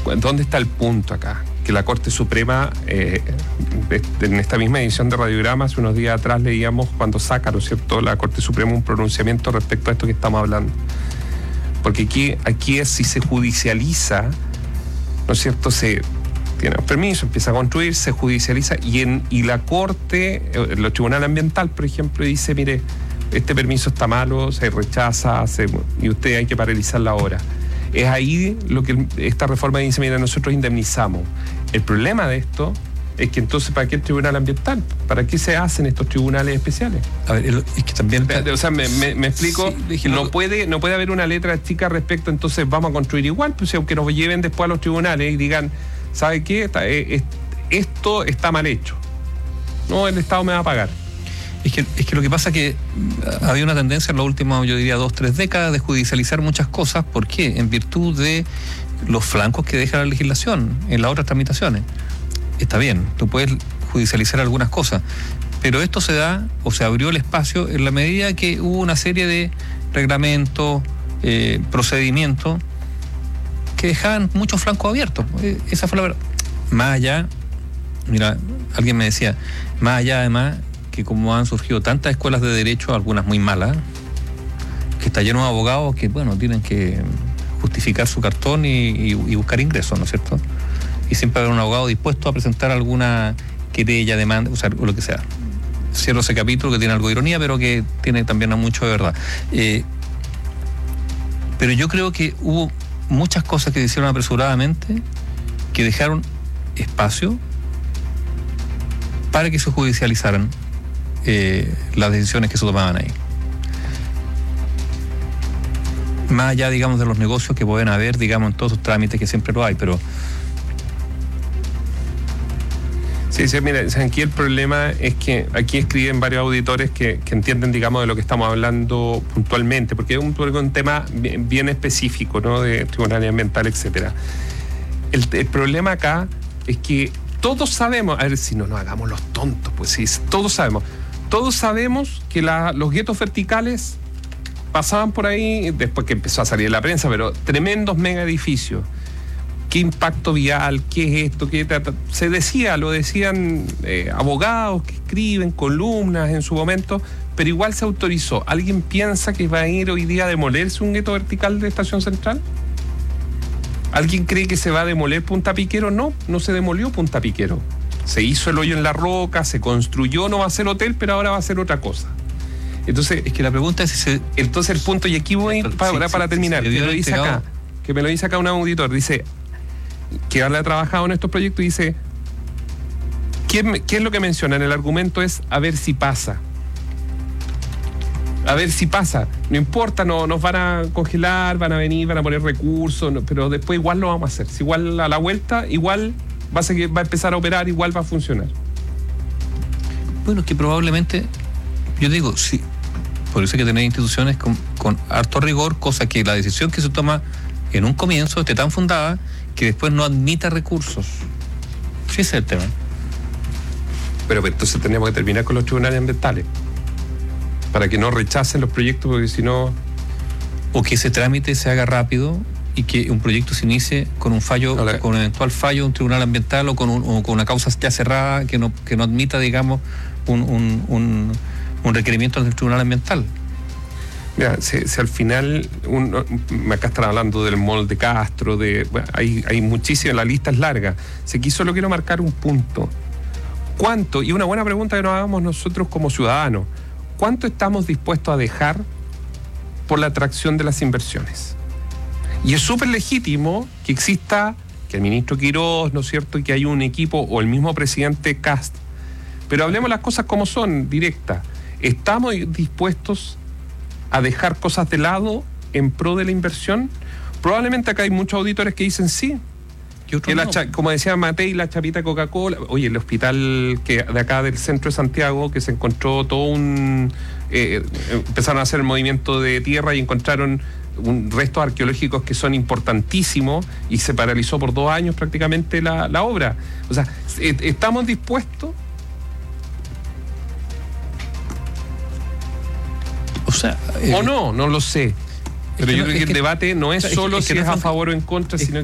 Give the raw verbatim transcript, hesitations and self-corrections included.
¿dónde está el punto acá? Que la Corte Suprema, eh, en esta misma edición de Radiograma, hace unos días atrás leíamos cuando saca, ¿no es cierto?, la Corte Suprema un pronunciamiento respecto a esto que estamos hablando. Porque aquí, aquí es si se judicializa, ¿no es cierto?, se tiene permiso, empieza a construir, se judicializa y, en, y la Corte, el Tribunal Ambiental, por ejemplo, dice, mire, este permiso está malo, se rechaza, se, y usted hay que paralizar la obra. Es ahí lo que esta reforma dice, mira, nosotros indemnizamos. El problema de esto es que entonces, ¿para qué el tribunal ambiental? ¿Para qué se hacen estos tribunales especiales? A ver, es que también... O sea, me, me, me explico, sí, no, puede, no puede haber una letra chica respecto, entonces vamos a construir igual, pues aunque nos lleven después a los tribunales y digan, ¿sabe qué? Esto está mal hecho. No, el Estado me va a pagar. Es que, es que lo que pasa es que había una tendencia en las últimas, yo diría, dos, tres décadas de judicializar muchas cosas. ¿Por qué? En virtud de los flancos que deja la legislación en las otras tramitaciones. Está bien, tú puedes judicializar algunas cosas, pero esto se da, o se abrió el espacio en la medida que hubo una serie de reglamentos, eh, procedimientos, que dejaban muchos flancos abiertos. Eh, esa fue la verdad. Más allá, mira, alguien me decía, más allá además, que como han surgido tantas escuelas de derecho, algunas muy malas, que está lleno de abogados que, bueno, tienen que justificar su cartón y, y, y buscar ingresos, ¿no es cierto? Y siempre habrá un abogado dispuesto a presentar alguna querella, demanda, o sea, o lo que sea. Cierro ese capítulo que tiene algo de ironía, pero que tiene también mucho de verdad. Eh, pero yo creo que hubo muchas cosas que se hicieron apresuradamente, que dejaron espacio para que se judicializaran Eh, las decisiones que se tomaban ahí. Más allá, digamos, de los negocios que pueden haber, digamos, en todos esos trámites que siempre lo hay, pero... Sí, sí, mira, aquí el problema es que aquí escriben varios auditores que, que entienden, digamos, de lo que estamos hablando puntualmente, porque es un, un tema bien, bien específico, ¿no?, de tribunal ambiental, etcétera. El, el problema acá es que todos sabemos, a ver si no nos hagamos los tontos, pues sí, todos sabemos. Todos sabemos que la, los guetos verticales pasaban por ahí, después que empezó a salir en la prensa, pero tremendos mega edificios. ¿Qué impacto vial? ¿Qué es esto? ¿Qué ta, ta? Se decía, lo decían eh, abogados que escriben columnas en su momento, pero igual se autorizó. ¿Alguien piensa que va a ir hoy día a demolerse un gueto vertical de Estación Central? ¿Alguien cree que se va a demoler Punta Piquero? No, no se demolió Punta Piquero. Se hizo el hoyo en la roca, se construyó, no va a ser hotel, pero ahora va a ser otra cosa. Entonces, es que la pregunta es si se... Entonces el punto, y aquí voy para, sí, para sí, terminar, sí, que me lo dice acá, que me lo dice acá un auditor, dice, que ha trabajado en estos proyectos, y dice, ¿qué, qué es lo que menciona? En el argumento es, a ver si pasa. A ver si pasa. No importa, no, nos van a congelar, van a venir, van a poner recursos, no, pero después igual lo vamos a hacer. Si igual a la vuelta, igual... Va a, seguir, va a empezar a operar, igual va a funcionar. Bueno, es que probablemente, yo digo, sí, por eso hay que tener instituciones con, con harto rigor, cosa que la decisión que se toma en un comienzo esté tan fundada que después no admita recursos. Sí, ese es el tema. Pero, pero entonces tenemos que terminar con los tribunales ambientales, para que no rechacen los proyectos, porque si no... O que ese trámite se haga rápido y que un proyecto se inicie con un fallo, okay, con un eventual fallo de un tribunal ambiental o con, un, o con una causa ya cerrada que no, que no admita, digamos, un, un, un, un requerimiento del tribunal ambiental. Mira, si, si al final, un, acá están hablando del mall de Castro, de, bueno, hay, hay muchísimo, la lista es larga. Si aquí solo quiero marcar un punto. ¿Cuánto? Y una buena pregunta que nos hagamos nosotros como ciudadanos. ¿Cuánto estamos dispuestos a dejar por la atracción de las inversiones? Y es súper legítimo que exista, que el ministro Quirós, ¿no es cierto?, y que hay un equipo, o el mismo presidente Kast. Pero hablemos las cosas como son, directas. ¿Estamos dispuestos a dejar cosas de lado en pro de la inversión? Probablemente acá hay muchos auditores que dicen sí. Que la, como decía Matei, la chapita de Coca-Cola. Oye, el hospital que de acá del centro de Santiago, que se encontró todo un... Eh, empezaron a hacer el movimiento de tierra y encontraron un restos arqueológicos que son importantísimos, y se paralizó por dos años prácticamente la, la obra. O sea, ¿estamos dispuestos? O sea... Eh, o no, no lo sé. Pero yo no, creo que, que el debate no es, es solo es que, es si es a favor o en contra, es, sino